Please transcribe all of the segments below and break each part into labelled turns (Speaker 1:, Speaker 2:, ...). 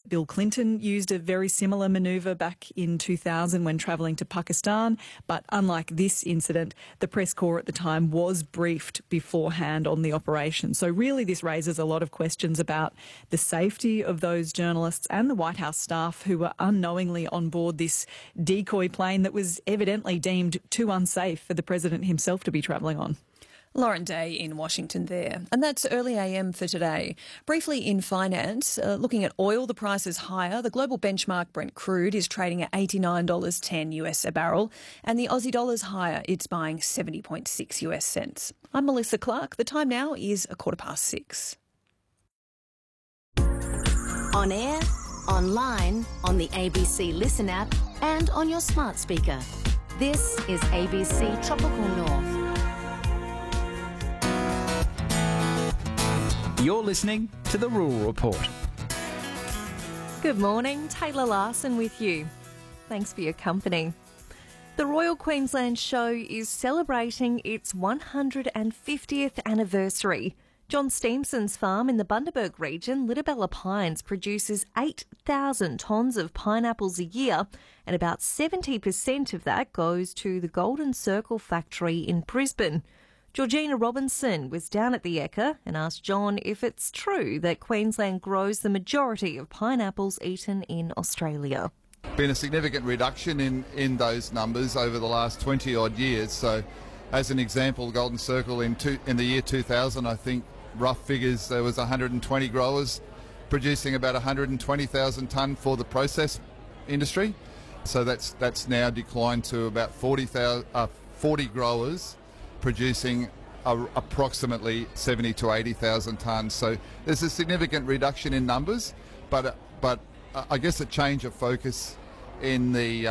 Speaker 1: Bill Clinton used a very similar manoeuvre back in 2000 when travelling to Pakistan, but unlike this incident, the press corps at the time was briefed beforehand on the operation. So really this raises a lot of questions about the safety of those journalists and the White House staff who were unknowingly on board this decoy plane that was evidently deemed too unsafe for the president himself to be travelling on.
Speaker 2: Lauren Day in Washington there. And that's Early AM for today. Briefly in finance, looking at oil, the price is higher. The global benchmark Brent crude is trading at $89.10 US a barrel, and the Aussie dollar's higher. It's buying 70.6 US cents. I'm Melissa Clark. The time now is 6:15.
Speaker 3: On air, online, on the ABC Listen app, and on your smart speaker. This is ABC Tropical North.
Speaker 4: You're listening to The Rural Report.
Speaker 5: Good morning, Taylor Larson with you. Thanks for your company. The Royal Queensland Show is celebrating its 150th anniversary. John Steamson's farm in the Bundaberg region, Litabella Pines, produces 8,000 tonnes of pineapples a year, and about 70% of that goes to the Golden Circle factory in Brisbane. Georgina Robinson was down at the Ekka and asked John if it's true that Queensland grows the majority of pineapples eaten in Australia.
Speaker 6: Been a significant reduction in those numbers over the last 20 odd years. So as an example, Golden Circle in the year 2000, I think rough figures, there was 120 growers producing about 120,000 tonne for the process industry. So that's now declined to about 40 growers producing approximately 70 to 80,000 tonnes. So there's a significant reduction in numbers, but I guess a change of focus in the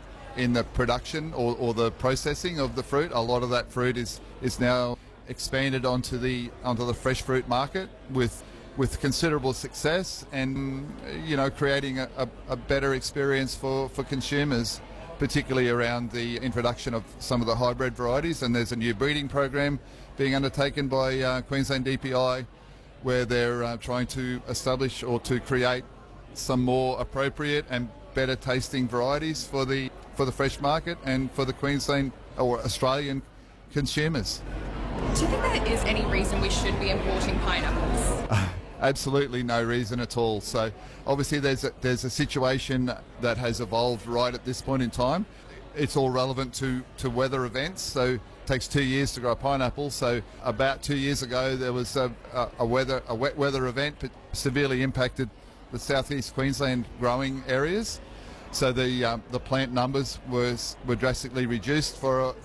Speaker 6: production or the processing of the fruit. A lot of that fruit is now expanded onto the fresh fruit market with considerable success, and creating a better experience for consumers, particularly around the introduction of some of the hybrid varieties. And there's a new breeding program being undertaken by Queensland DPI, where they're trying to establish or to create some more appropriate and better tasting varieties for the fresh market and for the Queensland or Australian consumers.
Speaker 7: Do you think there is any reason we should be importing pineapples?
Speaker 6: Absolutely no reason at all. So obviously there's a situation that has evolved right at this point in time. It's all relevant to weather events. So it takes 2 years to grow a pineapple. So about 2 years ago there was a wet weather event that severely impacted the southeast Queensland growing areas. So the plant numbers were drastically reduced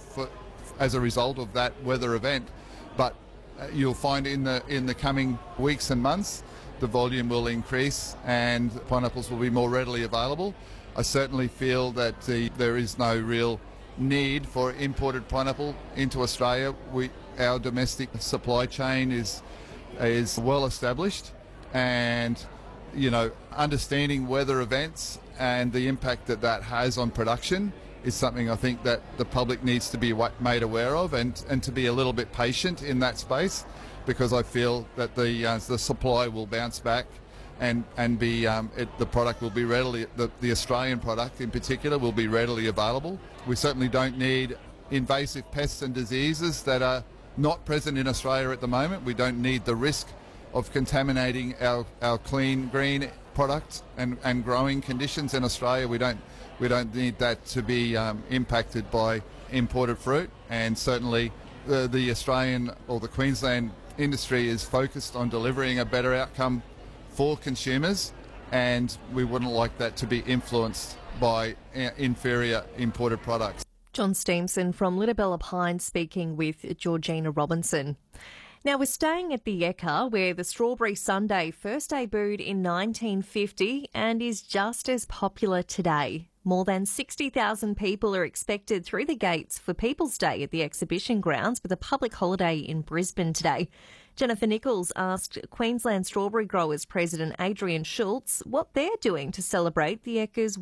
Speaker 6: as a result of that weather event. But you'll find in the coming weeks and months the volume will increase and pineapples will be more readily available. I certainly feel that there is no real need for imported pineapple into Australia. Our domestic supply chain is well established, and understanding weather events and the impact that has on production is something I think that the public needs to be made aware of, and to be a little bit patient in that space, because I feel that the supply will bounce back and the product will be readily, the Australian product in particular, will be readily available. We certainly don't need invasive pests and diseases that are not present in Australia at the moment. We don't need the risk of contaminating our clean green product and growing conditions in Australia. We don't need that to be impacted by imported fruit, and certainly the Australian or the Queensland industry is focused on delivering a better outcome for consumers, and we wouldn't like that to be influenced by inferior imported products.
Speaker 5: John Steamson from Litabella Pines speaking with Georgina Robinson. Now, we're staying at the Ekka, where the strawberry sundae first debuted in 1950 and is just as popular today. More than 60,000 people are expected through the gates for People's Day at the exhibition grounds, with a public holiday in Brisbane today. Jennifer Nichols asked Queensland Strawberry Growers President Adrian Schultz what they're doing to celebrate the Ekka's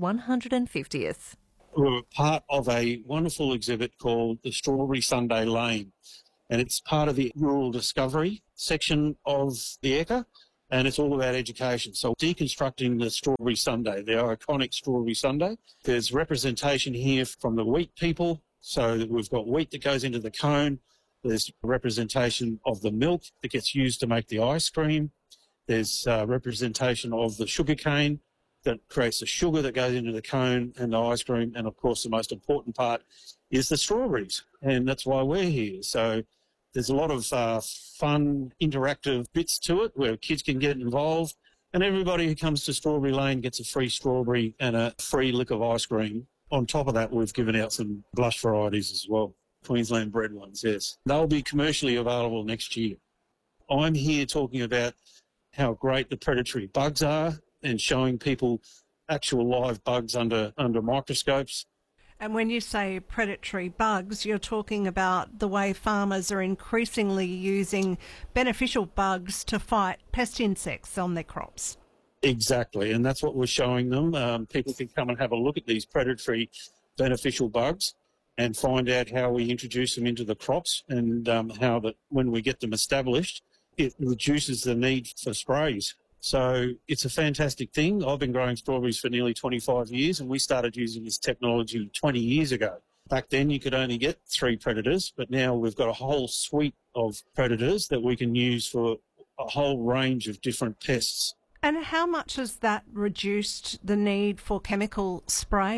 Speaker 5: 150th.
Speaker 8: We're part of a wonderful exhibit called the Strawberry Sundae Lane, and it's part of the Rural Discovery section of the Ekka. and it's all about education. So deconstructing the strawberry sundae, the iconic strawberry sundae. There's representation here from the wheat people. So we've got wheat that goes into the cone. There's representation of the milk that gets used to make the ice cream. There's representation of the sugar cane that creates the sugar that goes into the cone and the ice cream. And, of course, the most important part is the strawberries, and that's why we're here. So there's a lot of fun, interactive bits to it where kids can get involved, and everybody who comes to Strawberry Lane gets a free strawberry and a free lick of ice cream. On top of that, we've given out some blush varieties as well, Queensland bred ones, yes. They'll be commercially available next year. I'm here talking about how great the predatory bugs are and showing people actual live bugs under microscopes.
Speaker 9: And when you say predatory bugs, you're talking about the way farmers are increasingly using beneficial bugs to fight pest insects on their crops.
Speaker 8: Exactly, and that's what we're showing them. People can come and have a look at these predatory beneficial bugs and find out how we introduce them into the crops and how that when we get them established, it reduces the need for sprays. So it's a fantastic thing. I've been growing strawberries for nearly 25 years, and we started using this technology 20 years ago. Back then you could only get 3 predators, but now we've got a whole suite of predators that we can use for a whole range of different pests.
Speaker 9: And how much has that reduced the need for chemical spray?